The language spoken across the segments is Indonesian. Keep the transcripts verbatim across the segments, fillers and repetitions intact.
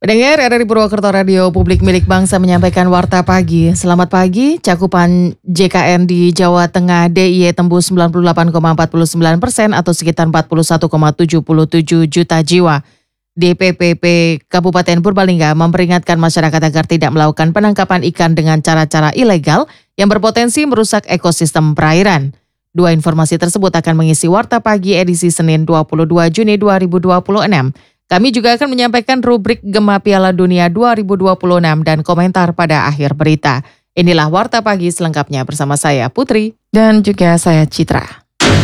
Pendengar R R I Purwokerto Radio Publik Milik Bangsa menyampaikan Warta Pagi. Selamat pagi, cakupan J K N di Jawa Tengah D I Y tembus sembilan puluh delapan koma empat sembilan persen atau sekitar empat puluh satu koma tujuh tujuh juta jiwa. D P P P Kabupaten Purbalingga memperingatkan masyarakat agar tidak melakukan penangkapan ikan dengan cara-cara ilegal yang berpotensi merusak ekosistem perairan. Dua informasi tersebut akan mengisi Warta Pagi edisi Senin dua puluh dua Juni dua ribu dua puluh enam. Kami juga akan menyampaikan rubrik Gema Piala Dunia dua ribu dua puluh enam dan komentar pada akhir berita. Inilah Warta Pagi selengkapnya bersama saya Putri dan juga saya Citra.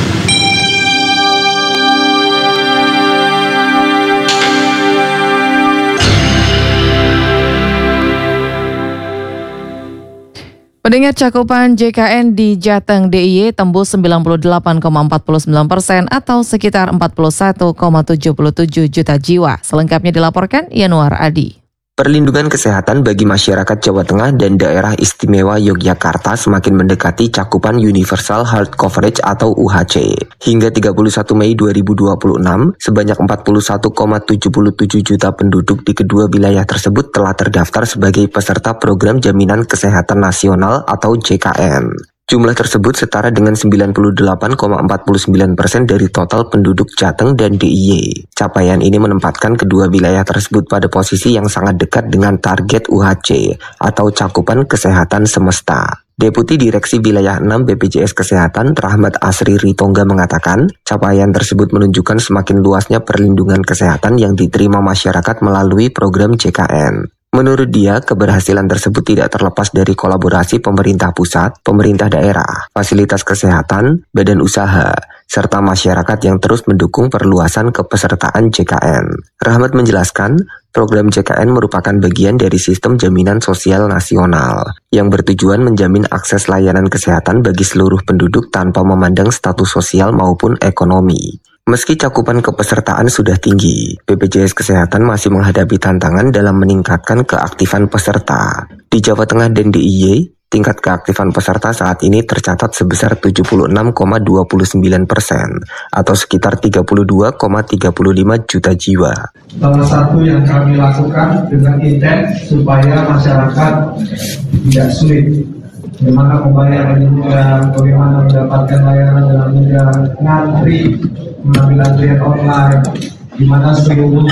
Pendengar, cakupan J K N di Jateng D I Y tembus sembilan puluh delapan koma empat sembilan persen atau sekitar empat puluh satu koma tujuh tujuh juta jiwa. Selengkapnya dilaporkan Yanuar Adi. Perlindungan kesehatan bagi masyarakat Jawa Tengah dan Daerah Istimewa Yogyakarta semakin mendekati cakupan Universal Health Coverage atau U H C. Hingga tiga puluh satu Mei dua ribu dua puluh enam, sebanyak empat puluh satu koma tujuh tujuh juta penduduk di kedua wilayah tersebut telah terdaftar sebagai peserta Program Jaminan Kesehatan Nasional atau J K N. Jumlah tersebut setara dengan sembilan puluh delapan koma empat sembilan persen dari total penduduk Jateng dan D I Y. Capaian ini menempatkan kedua wilayah tersebut pada posisi yang sangat dekat dengan target U H C atau cakupan kesehatan semesta. Deputi Direksi Wilayah enam B P J S Kesehatan Rahmat Asri Ritonga mengatakan, capaian tersebut menunjukkan semakin luasnya perlindungan kesehatan yang diterima masyarakat melalui program J K N. Menurut dia, keberhasilan tersebut tidak terlepas dari kolaborasi pemerintah pusat, pemerintah daerah, fasilitas kesehatan, badan usaha, serta masyarakat yang terus mendukung perluasan kepesertaan J K N. Rahmat menjelaskan, program J K N merupakan bagian dari sistem jaminan sosial nasional yang bertujuan menjamin akses layanan kesehatan bagi seluruh penduduk tanpa memandang status sosial maupun ekonomi. Meski cakupan kepesertaan sudah tinggi, B P J S Kesehatan masih menghadapi tantangan dalam meningkatkan keaktifan peserta. Di Jawa Tengah dan D I Y, tingkat keaktifan peserta saat ini tercatat sebesar tujuh puluh enam koma dua sembilan persen atau sekitar tiga puluh dua koma tiga lima juta jiwa. Salah satu yang kami lakukan dengan intens supaya masyarakat tidak sulit. Bagaimana membayar dengan mudah, bagaimana mendapatkan layanan dengan mudah, ngantri, mengambil antrian online, di mana seluruh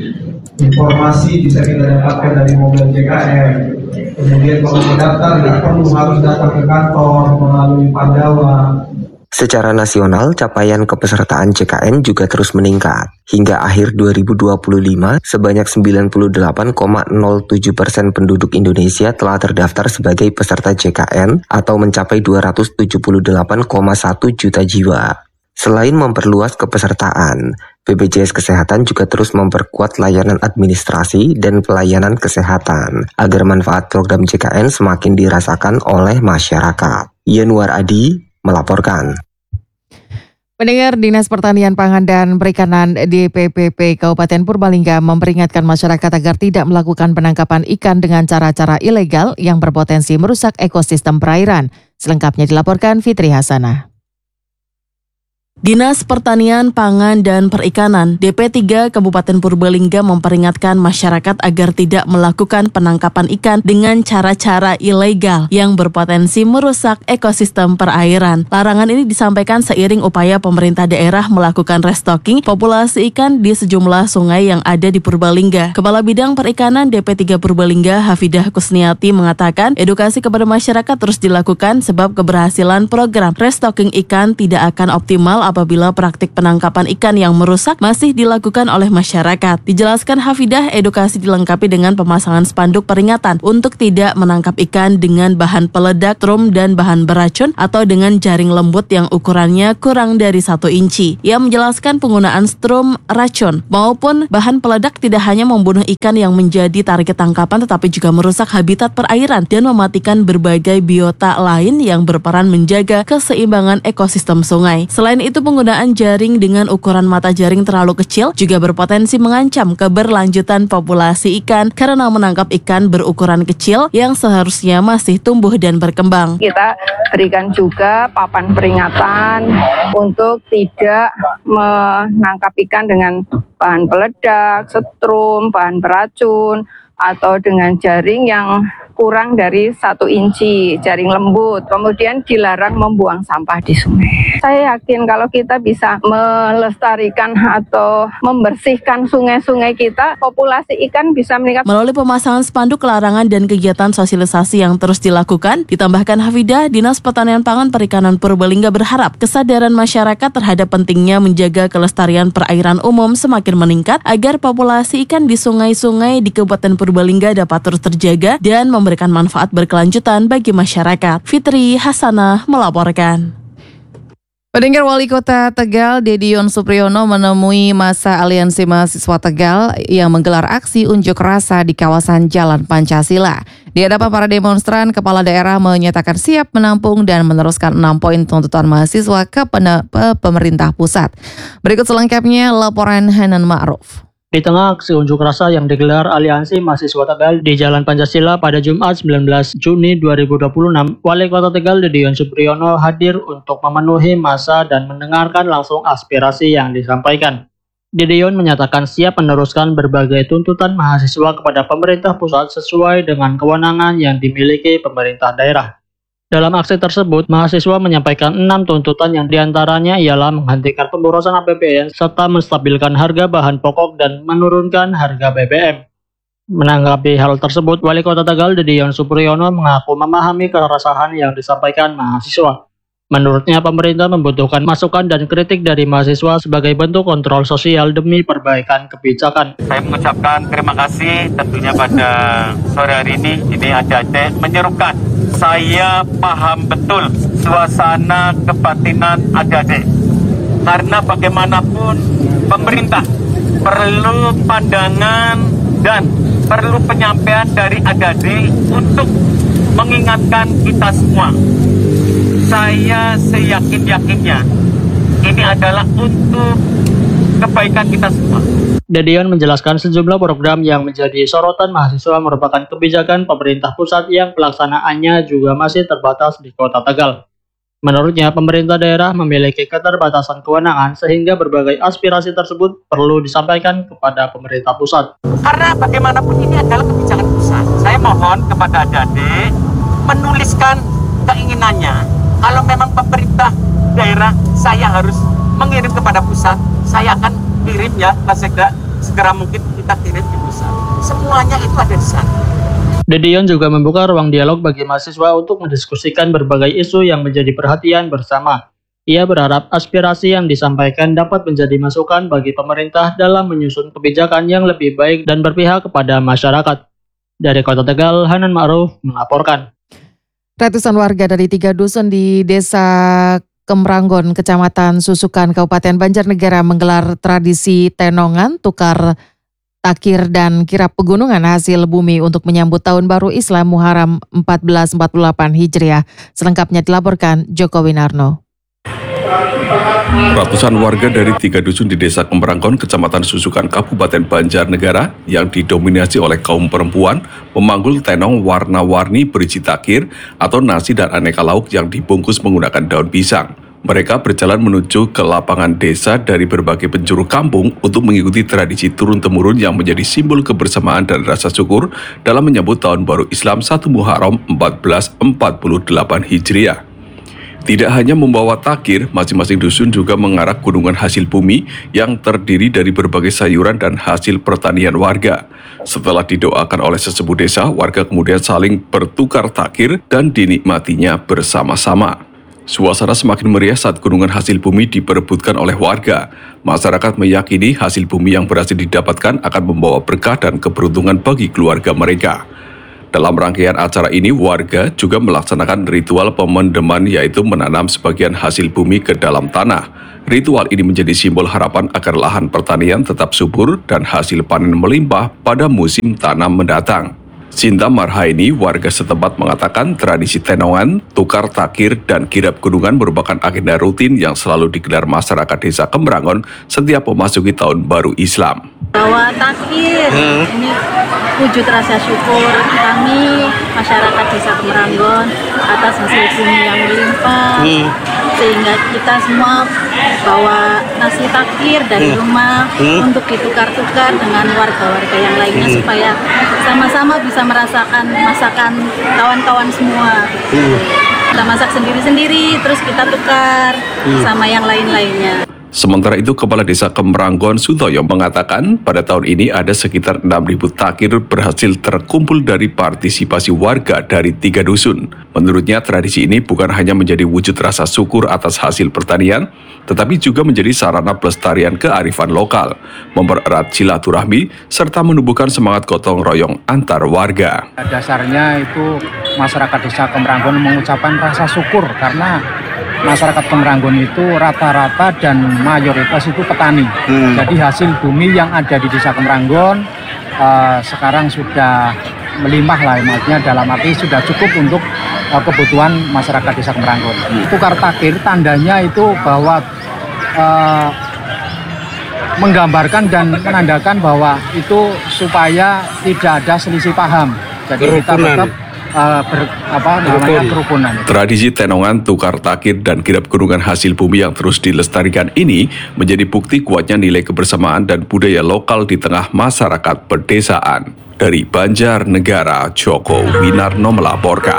informasi bisa kita dapatkan dari mobil J K N. Kemudian kalau mendaftar tidak perlu harus datang ke kantor melalui Pandawa. Secara nasional, capaian kepesertaan J K N juga terus meningkat. Hingga akhir dua ribu dua puluh lima, sebanyak sembilan puluh delapan koma nol tujuh persen penduduk Indonesia telah terdaftar sebagai peserta J K N atau mencapai dua ratus tujuh puluh delapan koma satu juta jiwa. Selain memperluas kepesertaan, B P J S Kesehatan juga terus memperkuat layanan administrasi dan pelayanan kesehatan agar manfaat program J K N semakin dirasakan oleh masyarakat. Yanuar Adi melaporkan. Pendengar, Dinas Pertanian Pangan dan Perikanan D P P P Kabupaten Purbalingga memperingatkan masyarakat agar tidak melakukan penangkapan ikan dengan cara-cara ilegal yang berpotensi merusak ekosistem perairan. Selengkapnya dilaporkan Fitri Hasanah. Dinas Pertanian, Pangan, dan Perikanan D P tiga Kabupaten Purbalingga memperingatkan masyarakat agar tidak melakukan penangkapan ikan dengan cara-cara ilegal yang berpotensi merusak ekosistem perairan. Larangan ini disampaikan seiring upaya pemerintah daerah melakukan restocking populasi ikan di sejumlah sungai yang ada di Purbalingga. Kepala Bidang Perikanan D P tiga Purbalingga, Hafidah Kusniati, mengatakan edukasi kepada masyarakat terus dilakukan sebab keberhasilan program restocking ikan tidak akan optimal apabila praktik penangkapan ikan yang merusak masih dilakukan oleh masyarakat. Dijelaskan Hafidah, edukasi dilengkapi dengan pemasangan spanduk peringatan untuk tidak menangkap ikan dengan bahan peledak, trum, dan bahan beracun atau dengan jaring lembut yang ukurannya kurang dari satu inci. Ia menjelaskan penggunaan strum racun maupun bahan peledak tidak hanya membunuh ikan yang menjadi target tangkapan tetapi juga merusak habitat perairan dan mematikan berbagai biota lain yang berperan menjaga keseimbangan ekosistem sungai. Selain itu, itu penggunaan jaring dengan ukuran mata jaring terlalu kecil juga berpotensi mengancam keberlanjutan populasi ikan karena menangkap ikan berukuran kecil yang seharusnya masih tumbuh dan berkembang. Kita berikan juga papan peringatan untuk tidak menangkap ikan dengan bahan peledak, setrum, bahan beracun, atau dengan jaring yang kurang dari satu inci, jaring lembut. Kemudian dilarang membuang sampah di sungai. Saya yakin kalau kita bisa melestarikan atau membersihkan sungai-sungai kita, populasi ikan bisa meningkat. Melalui pemasangan spanduk larangan dan kegiatan sosialisasi yang terus dilakukan, ditambahkan Hafidah, Dinas Pertanian Pangan Perikanan Purbalingga berharap kesadaran masyarakat terhadap pentingnya menjaga kelestarian perairan umum semakin meningkat agar populasi ikan di sungai-sungai di Kabupaten Purbalingga dapat terus terjaga dan memberikan manfaat berkelanjutan bagi masyarakat. Fitri Hasanah melaporkan. Pendengar, Wali Kota Tegal Dedion Supriyono menemui masa Aliansi Mahasiswa Tegal yang menggelar aksi unjuk rasa di kawasan Jalan Pancasila. Di hadapan para demonstran, kepala daerah menyatakan siap menampung dan meneruskan enam poin tuntutan mahasiswa ke pemerintah pusat. Berikut selengkapnya laporan Hanan Ma'ruf. Di tengah aksi unjuk rasa yang digelar Aliansi Mahasiswa Tegal di Jalan Pancasila pada Jumat sembilan belas Juni dua ribu dua puluh enam, Wali Kota Tegal Dedion Supriyono hadir untuk memenuhi massa dan mendengarkan langsung aspirasi yang disampaikan. Dedion menyatakan siap meneruskan berbagai tuntutan mahasiswa kepada pemerintah pusat sesuai dengan kewenangan yang dimiliki pemerintah daerah. Dalam aksi tersebut, mahasiswa menyampaikan enam tuntutan yang diantaranya ialah menghentikan pemborosan A P B N serta menstabilkan harga bahan pokok dan menurunkan harga B B M. Menanggapi hal tersebut, Wali Kota Tegal Dedion Supriyono mengaku memahami keresahan yang disampaikan mahasiswa. Menurutnya, pemerintah membutuhkan masukan dan kritik dari mahasiswa sebagai bentuk kontrol sosial demi perbaikan kebijakan. Saya mengucapkan terima kasih tentunya pada sore hari ini. Ini adik-adik menyerukan. Saya paham betul suasana kebatinan adik-adik. Karena bagaimanapun pemerintah perlu pandangan dan perlu penyampaian dari adik-adik untuk mengingatkan kita semua. Saya seyakin-yakinnya ini adalah untuk kebaikan kita semua. Dedion menjelaskan sejumlah program yang menjadi sorotan mahasiswa merupakan kebijakan pemerintah pusat yang pelaksanaannya juga masih terbatas di Kota Tegal. Menurutnya, pemerintah daerah memiliki keterbatasan kewenangan sehingga berbagai aspirasi tersebut perlu disampaikan kepada pemerintah pusat. Karena bagaimanapun ini adalah kebijakan pusat. Saya mohon kepada adik-adik menuliskan keinginannya. Kalau memang pemerintah daerah saya harus mengirim kepada pusat, saya akan kirim ya, segera, segera mungkin kita kirim di pusat. Semuanya itu ada di sana. Dedion juga membuka ruang dialog bagi mahasiswa untuk mendiskusikan berbagai isu yang menjadi perhatian bersama. Ia berharap aspirasi yang disampaikan dapat menjadi masukan bagi pemerintah dalam menyusun kebijakan yang lebih baik dan berpihak kepada masyarakat. Dari Kota Tegal, Hanan Ma'ruf melaporkan. Ratusan warga dari tiga dusun di Desa Kemranggon, Kecamatan Susukan, Kabupaten Banjarnegara menggelar tradisi tenongan, tukar takir dan kirap pegunungan hasil bumi untuk menyambut Tahun Baru Islam Muharram seribu empat ratus empat puluh delapan Hijriah. Selengkapnya dilaporkan Joko Winarno. Ratusan warga dari tiga dusun di Desa Kemranggon, Kecamatan Susukan, Kabupaten Banjarnegara yang didominasi oleh kaum perempuan memanggul tenong warna-warni berisi takir atau nasi dan aneka lauk yang dibungkus menggunakan daun pisang. Mereka berjalan menuju ke lapangan desa dari berbagai penjuru kampung untuk mengikuti tradisi turun-temurun yang menjadi simbol kebersamaan dan rasa syukur dalam menyambut Tahun Baru Islam satu Muharram seribu empat ratus empat puluh delapan Hijriah. Tidak hanya membawa takir, masing-masing dusun juga mengarak gunungan hasil bumi yang terdiri dari berbagai sayuran dan hasil pertanian warga. Setelah didoakan oleh sesepuh desa, warga kemudian saling bertukar takir dan dinikmatinya bersama-sama. Suasana semakin meriah saat gunungan hasil bumi diperebutkan oleh warga. Masyarakat meyakini hasil bumi yang berhasil didapatkan akan membawa berkah dan keberuntungan bagi keluarga mereka. Dalam rangkaian acara ini, warga juga melaksanakan ritual pemendeman, yaitu menanam sebagian hasil bumi ke dalam tanah. Ritual ini menjadi simbol harapan agar lahan pertanian tetap subur dan hasil panen melimpah pada musim tanam mendatang. Sinta Marhaini, warga setempat mengatakan tradisi tenongan, tukar takir, dan kirap gunungan merupakan agenda rutin yang selalu digelar masyarakat desa Kemrangon setiap memasuki tahun baru Islam. Bahwa takir hmm. ini wujud rasa syukur kami masyarakat desa Kemrangon atas hasil bumi yang melimpah, hmm. sehingga kita semua bawa nasi takir dari hmm. rumah hmm. untuk ditukar-tukar dengan warga-warga yang lainnya hmm. supaya sama-sama bisa merasakan masakan kawan-kawan semua. Hmm. Kita masak sendiri-sendiri, terus kita tukar hmm. sama yang lain-lainnya. Sementara itu, Kepala Desa Kemrangon Sutoyo mengatakan pada tahun ini ada sekitar enam ribu takir berhasil terkumpul dari partisipasi warga dari tiga dusun. Menurutnya, tradisi ini bukan hanya menjadi wujud rasa syukur atas hasil pertanian, tetapi juga menjadi sarana pelestarian kearifan lokal, mempererat silaturahmi, serta menumbuhkan semangat gotong royong antar warga. Dasarnya itu masyarakat Desa Kemrangon mengucapkan rasa syukur karena masyarakat Kemrangon itu rata-rata dan mayoritas itu petani. Hmm. Jadi hasil bumi yang ada di Desa Kemrangon uh, sekarang sudah melimpah lah, maksudnya dalam arti sudah cukup untuk uh, kebutuhan masyarakat Desa Kemrangon. Hmm. Tukar takir tandanya itu bahwa uh, menggambarkan dan menandakan bahwa itu supaya tidak ada selisih paham. Jadi kita tetap Uh, ber, apa namanya kerukunan. Tradisi tenongan, tukar takir, dan kirap gunungan hasil bumi yang terus dilestarikan ini menjadi bukti kuatnya nilai kebersamaan dan budaya lokal di tengah masyarakat pedesaan. Dari Banjarnegara, Joko Winarno melaporkan.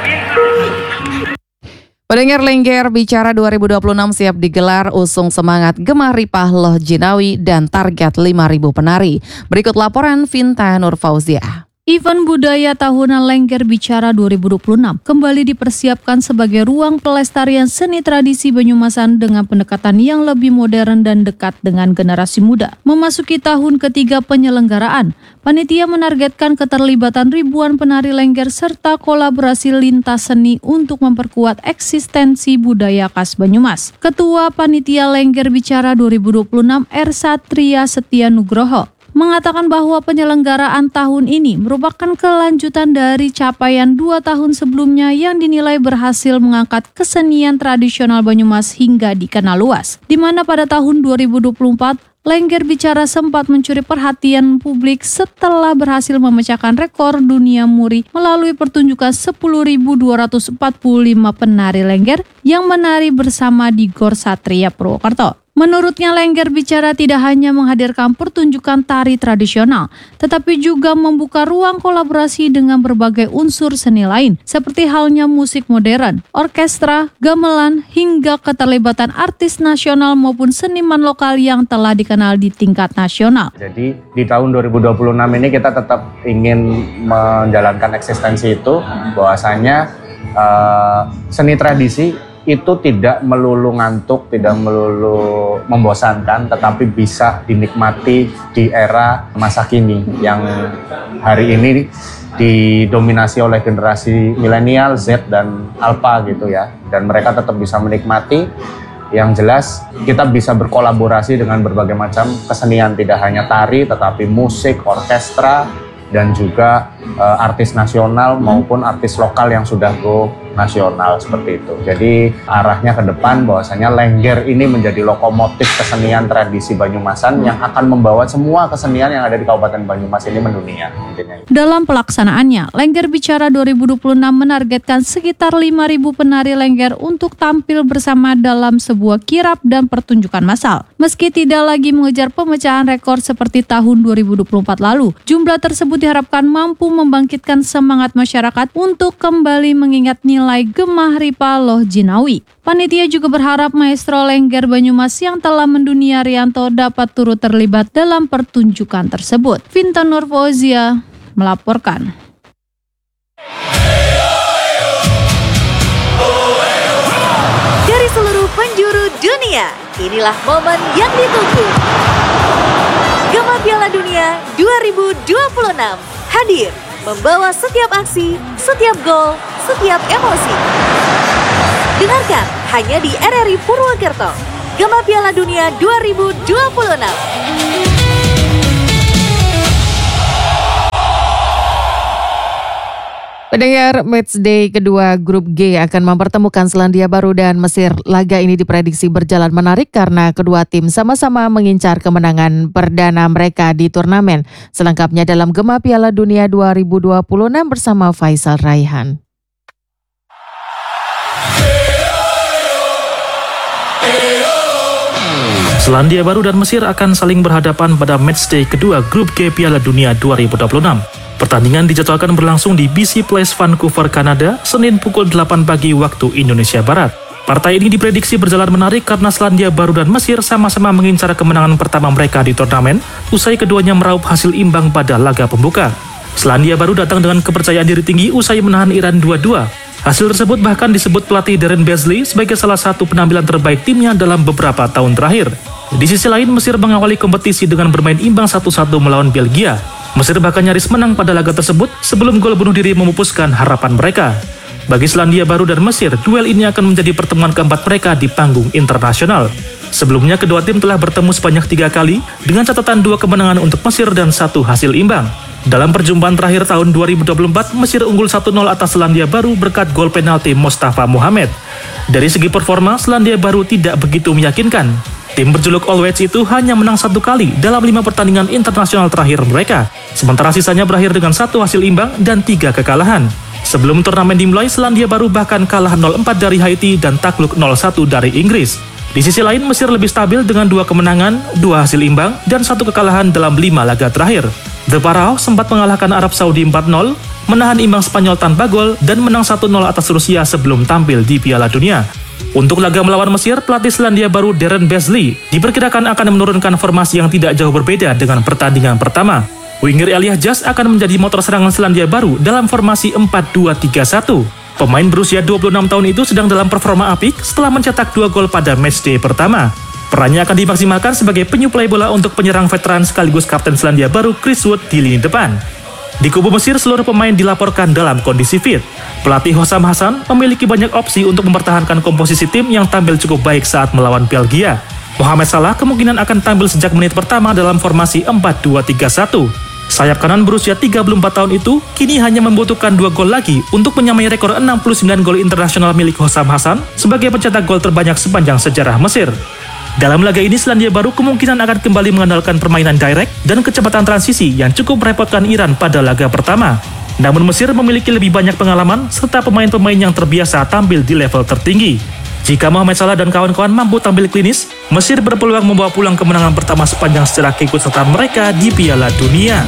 Pendengar Lengger Bicara dua ribu dua puluh enam siap digelar, usung semangat Gemah Ripah Loh Jinawi dan target lima ribu penari. Berikut laporan Vinta Nur Fauzia. Event Budaya Tahunan Lengger Bicara dua ribu dua puluh enam kembali dipersiapkan sebagai ruang pelestarian seni tradisi Banyumasan dengan pendekatan yang lebih modern dan dekat dengan generasi muda. Memasuki tahun ketiga penyelenggaraan, panitia menargetkan keterlibatan ribuan penari Lengger serta kolaborasi lintas seni untuk memperkuat eksistensi budaya khas Banyumas. Ketua Panitia Lengger Bicara dua ribu dua puluh enam R. Satria Setia Nugroho mengatakan bahwa penyelenggaraan tahun ini merupakan kelanjutan dari capaian dua tahun sebelumnya yang dinilai berhasil mengangkat kesenian tradisional Banyumas hingga dikenal luas. Di mana pada tahun dua ribu dua puluh empat, Lengger Bicara sempat mencuri perhatian publik setelah berhasil memecahkan rekor dunia muri melalui pertunjukan sepuluh ribu dua ratus empat puluh lima penari Lengger yang menari bersama di Gor Satria Purwokerto. Menurutnya, Lengger Bicara tidak hanya menghadirkan pertunjukan tari tradisional, tetapi juga membuka ruang kolaborasi dengan berbagai unsur seni lain, seperti halnya musik modern, orkestra, gamelan, hingga keterlibatan artis nasional maupun seniman lokal yang telah dikenal di tingkat nasional. Jadi di tahun dua ribu dua puluh enam ini kita tetap ingin menjalankan eksistensi itu, bahwasanya uh, seni tradisi itu tidak melulu ngantuk, tidak melulu membosankan, tetapi bisa dinikmati di era masa kini yang hari ini didominasi oleh generasi milenial, Z dan Alpha gitu ya. Dan mereka tetap bisa menikmati. Yang jelas kita bisa berkolaborasi dengan berbagai macam kesenian, tidak hanya tari tetapi musik, orkestra, dan juga uh, artis nasional maupun artis lokal yang sudah go nasional seperti itu. Jadi arahnya ke depan bahwasanya Lengger ini menjadi lokomotif kesenian tradisi Banyumasan yang akan membawa semua kesenian yang ada di Kabupaten Banyumas ini mendunia. Dalam pelaksanaannya, Lengger Bicara dua ribu dua puluh enam menargetkan sekitar lima ribu penari Lengger untuk tampil bersama dalam sebuah kirap dan pertunjukan massal. Meski tidak lagi mengejar pemecahan rekor seperti tahun dua ribu dua puluh empat lalu, jumlah tersebut diharapkan mampu membangkitkan semangat masyarakat untuk kembali mengingat nilai Gemah Ripah Loh Jinawi. Panitia juga berharap maestro Lengger Banyumas yang telah mendunia Rianto dapat turut terlibat dalam pertunjukan tersebut. Vinta Nur Fauzia melaporkan. Dari seluruh penjuru dunia, inilah momen yang ditunggu. Gemah Piala Dunia dua ribu dua puluh enam hadir membawa setiap aksi, setiap gol, setiap emosi. Dengarkan hanya di R R I Purwokerto, Gemah Piala Dunia dua ribu dua puluh enam. Pendengar, matchday kedua grup G akan mempertemukan Selandia Baru dan Mesir. Laga ini diprediksi berjalan menarik karena kedua tim sama-sama mengincar kemenangan perdana mereka di turnamen. Selengkapnya dalam Gema Piala Dunia dua ribu dua puluh enam bersama Faisal Raihan. Selandia Baru dan Mesir akan saling berhadapan pada matchday kedua grup G Piala Dunia dua ribu dua puluh enam. Pertandingan dijadwalkan berlangsung di B C Place, Vancouver, Kanada, Senin pukul delapan pagi waktu Indonesia Barat. Partai ini diprediksi berjalan menarik karena Selandia Baru dan Mesir sama-sama mengincar kemenangan pertama mereka di turnamen, usai keduanya meraup hasil imbang pada laga pembuka. Selandia Baru datang dengan kepercayaan diri tinggi usai menahan Iran dua dua. Hasil tersebut bahkan disebut pelatih Darren Beasley sebagai salah satu penampilan terbaik timnya dalam beberapa tahun terakhir. Di sisi lain, Mesir mengawali kompetisi dengan bermain imbang satu satu melawan Belgia. Mesir bahkan nyaris menang pada laga tersebut sebelum gol bunuh diri memupuskan harapan mereka. Bagi Selandia Baru dan Mesir, duel ini akan menjadi pertemuan keempat mereka di panggung internasional. Sebelumnya, kedua tim telah bertemu sebanyak tiga kali dengan catatan dua kemenangan untuk Mesir dan satu hasil imbang. Dalam perjumpaan terakhir tahun dua ribu dua puluh empat, Mesir unggul satu nol atas Selandia Baru berkat gol penalti Mostafa Mohamed. Dari segi performa, Selandia Baru tidak begitu meyakinkan. Tim berjuluk Always itu hanya menang satu kali dalam lima pertandingan internasional terakhir mereka, sementara sisanya berakhir dengan satu hasil imbang dan tiga kekalahan. Sebelum turnamen dimulai, Selandia Baru bahkan kalah nol empat dari Haiti dan takluk nol satu dari Inggris. Di sisi lain, Mesir lebih stabil dengan dua kemenangan, dua hasil imbang, dan satu kekalahan dalam lima laga terakhir. The Pharaohs sempat mengalahkan Arab Saudi empat nol, menahan imbang Spanyol tanpa gol, dan menang satu nol atas Rusia sebelum tampil di Piala Dunia. Untuk laga melawan Mesir, pelatih Selandia Baru Darren Beasley diperkirakan akan menurunkan formasi yang tidak jauh berbeda dengan pertandingan pertama. Winger Elijah Just akan menjadi motor serangan Selandia Baru dalam formasi empat dua tiga satu. Pemain berusia dua puluh enam tahun itu sedang dalam performa apik setelah mencetak dua gol pada matchday pertama. Perannya akan dimaksimalkan sebagai penyuplai bola untuk penyerang veteran sekaligus kapten Selandia Baru Chris Wood di lini depan. Di kubu Mesir, seluruh pemain dilaporkan dalam kondisi fit. Pelatih Hossam Hassan memiliki banyak opsi untuk mempertahankan komposisi tim yang tampil cukup baik saat melawan Belgia. Mohamed Salah kemungkinan akan tampil sejak menit pertama dalam formasi empat dua tiga satu. Sayap kanan berusia tiga puluh empat tahun itu kini hanya membutuhkan dua gol lagi untuk menyamai rekor enam puluh sembilan gol internasional milik Hossam Hassan sebagai pencetak gol terbanyak sepanjang sejarah Mesir. Dalam laga ini, Selandia Baru kemungkinan akan kembali mengandalkan permainan direct dan kecepatan transisi yang cukup merepotkan Iran pada laga pertama. Namun Mesir memiliki lebih banyak pengalaman serta pemain-pemain yang terbiasa tampil di level tertinggi. Jika Mohamed Salah dan kawan-kawan mampu tampil klinis, Mesir berpeluang membawa pulang kemenangan pertama sepanjang sejarah keikutsertaan mereka di Piala Dunia.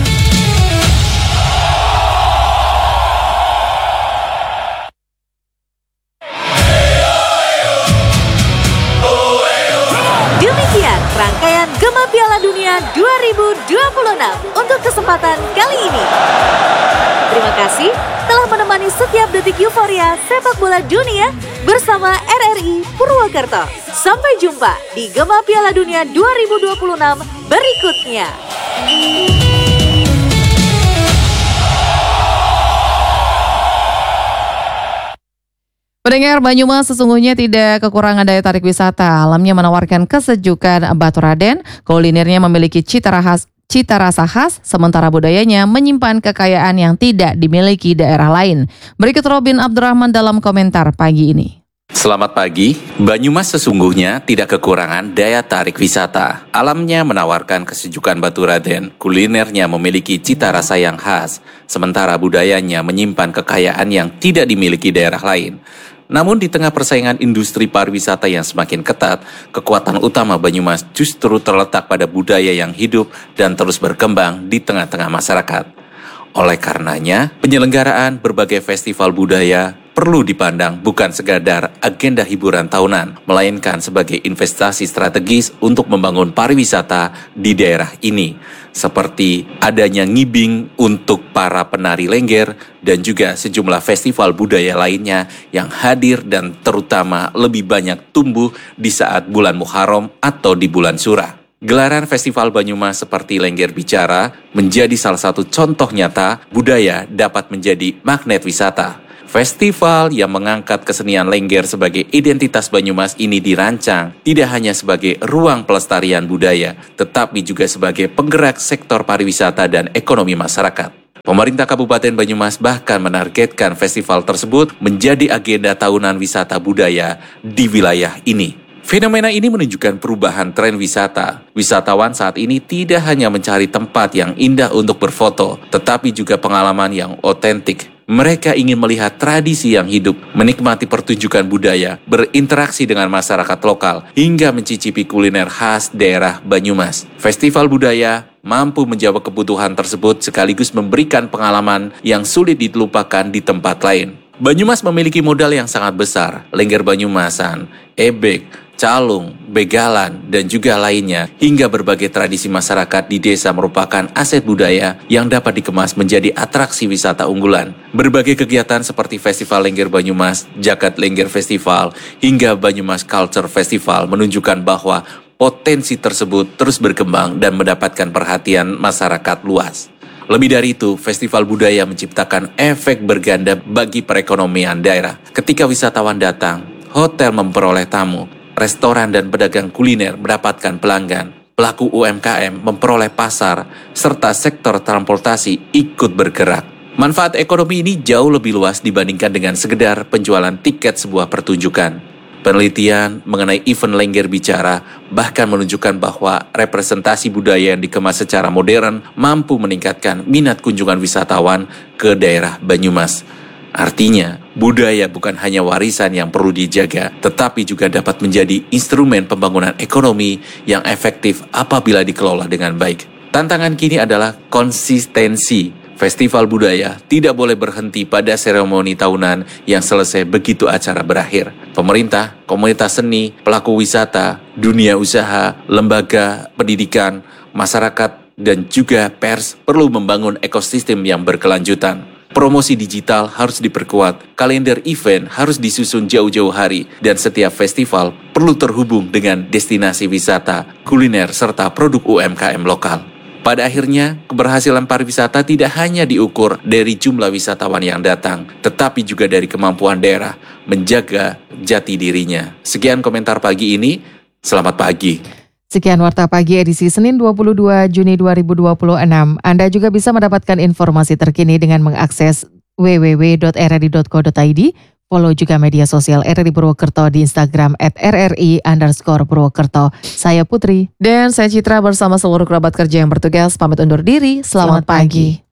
Demikian rangkaian Gema Piala Dunia dua ribu dua puluh enam untuk kesempatan kali ini. Terima kasih telah menemani setiap detik euforia sepak bola dunia bersama R R I Purwokerto. Sampai jumpa di Gema Piala Dunia dua ribu dua puluh enam berikutnya. Pendengar, Banyumas sesungguhnya tidak kekurangan daya tarik wisata. Alamnya menawarkan kesejukan Batu Raden, kulinernya memiliki cita khas Cita rasa khas, sementara budayanya menyimpan kekayaan yang tidak dimiliki daerah lain. Berikut Robin Abdurrahman dalam komentar pagi ini. Selamat pagi, Banyumas sesungguhnya tidak kekurangan daya tarik wisata. Alamnya menawarkan kesejukan Batu Raden, kulinernya memiliki cita rasa yang khas, sementara budayanya menyimpan kekayaan yang tidak dimiliki daerah lain. Namun di tengah persaingan industri pariwisata yang semakin ketat, kekuatan utama Banyumas justru terletak pada budaya yang hidup dan terus berkembang di tengah-tengah masyarakat. Oleh karenanya, penyelenggaraan berbagai festival budaya perlu dipandang bukan sekadar agenda hiburan tahunan, melainkan sebagai investasi strategis untuk membangun pariwisata di daerah ini, seperti adanya ngibing untuk para penari Lengger dan juga sejumlah festival budaya lainnya yang hadir dan terutama lebih banyak tumbuh di saat bulan Muharram atau di bulan Sura. Gelaran Festival Banyumas seperti Lengger Bicara menjadi salah satu contoh nyata budaya dapat menjadi magnet wisata. Festival yang mengangkat kesenian Lengger sebagai identitas Banyumas ini dirancang tidak hanya sebagai ruang pelestarian budaya, tetapi juga sebagai penggerak sektor pariwisata dan ekonomi masyarakat. Pemerintah Kabupaten Banyumas bahkan menargetkan festival tersebut menjadi agenda tahunan wisata budaya di wilayah ini. Fenomena ini menunjukkan perubahan tren wisata. Wisatawan saat ini tidak hanya mencari tempat yang indah untuk berfoto, tetapi juga pengalaman yang otentik. Mereka ingin melihat tradisi yang hidup, menikmati pertunjukan budaya, berinteraksi dengan masyarakat lokal, hingga mencicipi kuliner khas daerah Banyumas. Festival budaya mampu menjawab kebutuhan tersebut sekaligus memberikan pengalaman yang sulit dilupakan di tempat lain. Banyumas memiliki modal yang sangat besar, Lengger Banyumasan, ebek, calung, begalan, dan juga lainnya, hingga berbagai tradisi masyarakat di desa merupakan aset budaya yang dapat dikemas menjadi atraksi wisata unggulan. Berbagai kegiatan seperti Festival Lengger Banyumas, Jagat Lengger Festival, hingga Banyumas Culture Festival menunjukkan bahwa potensi tersebut terus berkembang dan mendapatkan perhatian masyarakat luas. Lebih dari itu, festival budaya menciptakan efek berganda bagi perekonomian daerah. Ketika wisatawan datang, hotel memperoleh tamu, restoran dan pedagang kuliner mendapatkan pelanggan, pelaku U M K M memperoleh pasar, serta sektor transportasi ikut bergerak. Manfaat ekonomi ini jauh lebih luas dibandingkan dengan sekedar penjualan tiket sebuah pertunjukan. Penelitian mengenai event Lengger Bicara bahkan menunjukkan bahwa representasi budaya yang dikemas secara modern mampu meningkatkan minat kunjungan wisatawan ke daerah Banyumas. Artinya, budaya bukan hanya warisan yang perlu dijaga, tetapi juga dapat menjadi instrumen pembangunan ekonomi yang efektif apabila dikelola dengan baik. Tantangan kini adalah konsistensi. Festival budaya tidak boleh berhenti pada seremoni tahunan yang selesai begitu acara berakhir. Pemerintah, komunitas seni, pelaku wisata, dunia usaha, lembaga pendidikan, masyarakat, dan juga pers perlu membangun ekosistem yang berkelanjutan. Promosi digital harus diperkuat, kalender event harus disusun jauh-jauh hari, dan setiap festival perlu terhubung dengan destinasi wisata, kuliner, serta produk U M K M lokal. Pada akhirnya, keberhasilan pariwisata tidak hanya diukur dari jumlah wisatawan yang datang, tetapi juga dari kemampuan daerah menjaga jati dirinya. Sekian komentar pagi ini, selamat pagi. Sekian Warta Pagi edisi Senin dua puluh dua Juni dua ribu dua puluh enam. Anda juga bisa mendapatkan informasi terkini dengan mengakses w w w dot r r i dot co dot i d. Follow juga media sosial R R I Purwokerto di Instagram at r r i underscore Purwokerto. Saya Putri. Dan saya Citra bersama seluruh kerabat kerja yang bertugas. Pamit undur diri. Selamat, Selamat pagi. pagi.